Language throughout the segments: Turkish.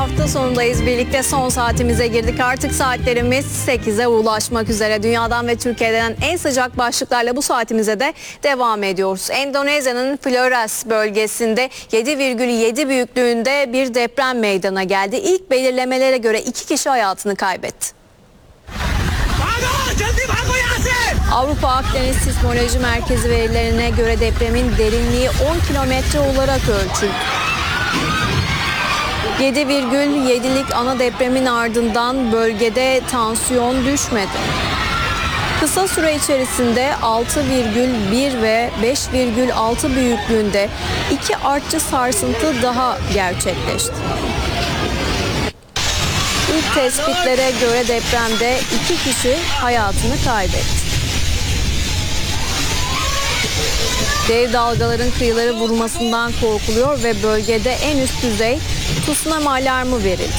hafta sonundayız. Birlikte son saatimize girdik. Artık saatlerimiz 8'e ulaşmak üzere. Dünyadan ve Türkiye'den en sıcak başlıklarla bu saatimize de devam ediyoruz. Endonezya'nın Flores bölgesinde 7,7 büyüklüğünde bir deprem meydana geldi. İlk belirlemelere göre 2 kişi hayatını kaybetti. Avrupa Akdeniz Sismoloji Merkezi verilerine göre depremin derinliği 10 kilometre olarak ölçüldü. 7,7'lik ana depremin ardından bölgede tansiyon düşmedi. Kısa süre içerisinde 6,1 ve 5,6 büyüklüğünde 2 artçı sarsıntı daha gerçekleşti. İlk tespitlere göre depremde 2 kişi hayatını kaybetti. Dev dalgaların kıyıları vurmasından korkuluyor ve bölgede en üst düzey tsunami alarmı verildi.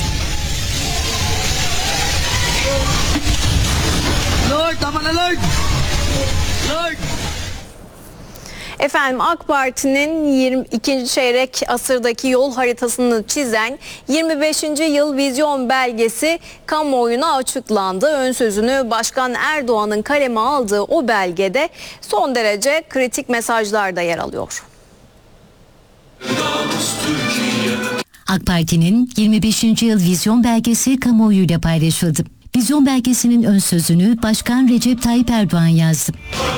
Efendim, AK Parti'nin 22. çeyrek asırdaki yol haritasını çizen 25. yıl vizyon belgesi kamuoyuna açıklandı. Ön sözünü Başkan Erdoğan'ın kaleme aldığı o belgede son derece kritik mesajlar da yer alıyor. AK Parti'nin 25. yıl vizyon belgesi kamuoyuyla paylaşıldı. Vizyon belgesinin ön sözünü Başkan Recep Tayyip Erdoğan yazdı.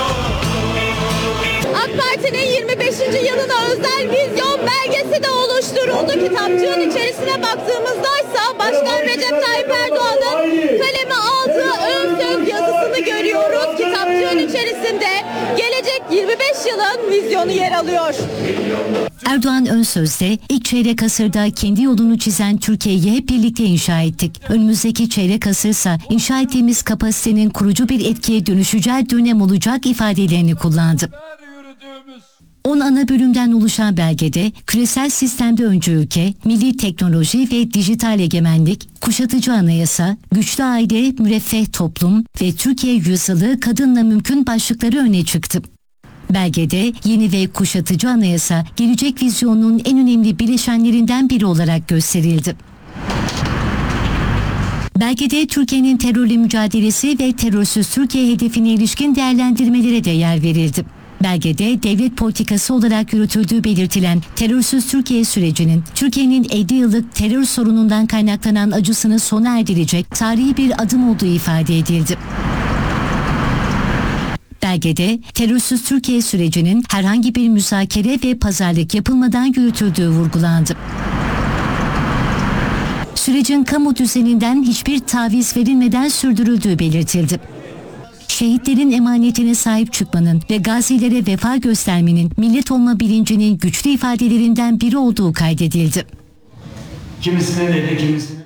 AK Parti'nin 25. yılına özel vizyon belgesi de oluşturuldu. Kitapçığın içerisine baktığımızdaysa Başkan Recep Tayyip Erdoğan'ın kaleme aldığı ön söz yazısını görüyoruz. Kitapçığın içerisinde gelecek 25 yılın vizyonu yer alıyor. Erdoğan ön sözde ilk çeyrek asırda kendi yolunu çizen Türkiye'yi hep birlikte inşa ettik. Önümüzdeki çeyrek asırsa inşa ettiğimiz kapasitenin kurucu bir etkiye dönüşeceği dönem olacak ifadelerini kullandı. 10 ana bölümden oluşan belgede küresel sistemde öncü ülke, milli teknoloji ve dijital egemenlik, kuşatıcı anayasa, güçlü aile, müreffeh toplum ve Türkiye yüzyılı kadınla mümkün başlıkları öne çıktı. Belgede yeni ve kuşatıcı anayasa gelecek vizyonunun en önemli bileşenlerinden biri olarak gösterildi. Belgede Türkiye'nin terörle mücadelesi ve terörsüz Türkiye hedefine ilişkin değerlendirmelere de yer verildi. Belgede devlet politikası olarak yürütüldüğü belirtilen terörsüz Türkiye sürecinin Türkiye'nin 50 yıllık terör sorunundan kaynaklanan acısını sona erdirecek tarihi bir adım olduğu ifade edildi. Belgede terörsüz Türkiye sürecinin herhangi bir müzakere ve pazarlık yapılmadan yürütüldüğü vurgulandı. Sürecin kamu düzeninden hiçbir taviz verilmeden sürdürüldüğü belirtildi. Şehitlerin emanetine sahip çıkmanın ve gazilere vefa göstermenin millet olma bilincinin güçlü ifadelerinden biri olduğu kaydedildi. Kimisinin eli, kimisinin...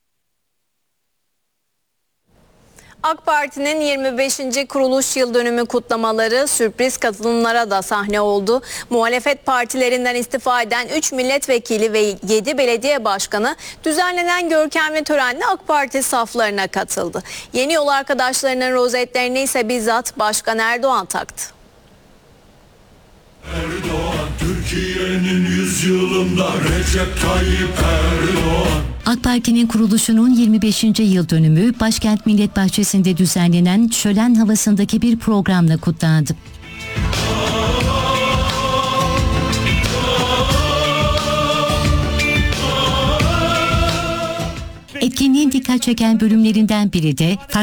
AK Parti'nin 25. kuruluş yıl dönümü kutlamaları sürpriz katılımlara da sahne oldu. Muhalefet partilerinden istifa eden 3 milletvekili ve 7 belediye başkanı düzenlenen görkemli törenle AK Parti saflarına katıldı. Yeni yol arkadaşlarının rozetlerini ise bizzat Başkan Erdoğan taktı. Erdoğan, Türkiye'nin yüzyılında Recep Tayyip Erdoğan. AK Parti'nin kuruluşunun 25. yıl dönümü Başkent Millet Bahçesi'nde düzenlenen şölen havasındaki bir programla kutlandı. Etkinliğin dikkat çeken bölümlerinden biri de